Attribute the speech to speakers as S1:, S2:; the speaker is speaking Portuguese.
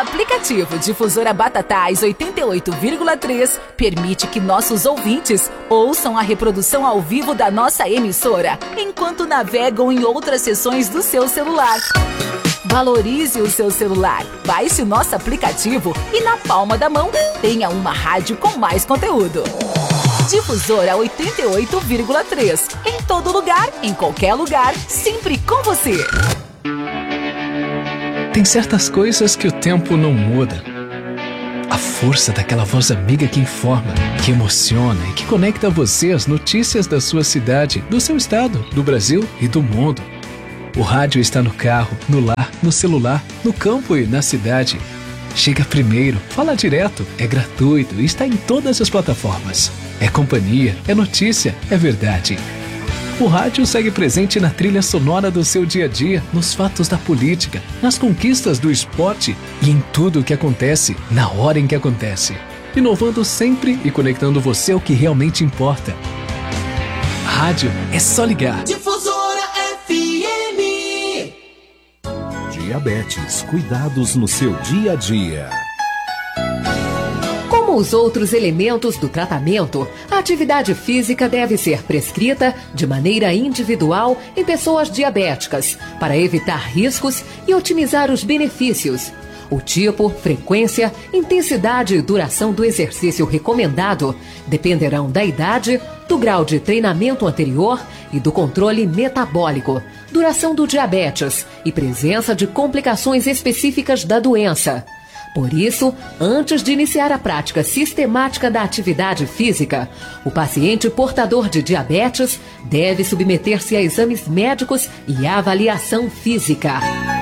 S1: aplicativo Difusora Batatais 88,3 permite que nossos ouvintes ouçam a reprodução ao vivo da nossa emissora, enquanto navegam em outras seções do seu celular. Valorize o seu celular, baixe o nosso aplicativo e na palma da mão tenha uma rádio com mais conteúdo. Difusora 88,3. Em todo lugar, em qualquer lugar, sempre com você.
S2: Tem certas coisas que o tempo não muda. A força daquela voz amiga que informa, que emociona e que conecta você às notícias da sua cidade, do seu estado, do Brasil e do mundo. O rádio está no carro, no lar, no celular, no campo e na cidade. Chega primeiro, fala direto, é gratuito e está em todas as plataformas. É companhia, é notícia, é verdade. O rádio segue presente na trilha sonora do seu dia a dia, nos fatos da política, nas conquistas do esporte e em tudo o que acontece, na hora em que acontece. Inovando sempre e conectando você ao que realmente importa. Rádio é só ligar.
S3: Difusora FM.
S4: Diabetes, cuidados no seu dia a dia.
S5: Como os outros elementos do tratamento, a atividade física deve ser prescrita de maneira individual em pessoas diabéticas, para evitar riscos e otimizar os benefícios. O tipo, frequência, intensidade e duração do exercício recomendado dependerão da idade, do grau de treinamento anterior e do controle metabólico, duração do diabetes e presença de complicações específicas da doença. Por isso, antes de iniciar a prática sistemática da atividade física, o paciente portador de diabetes deve submeter-se a exames médicos e avaliação física.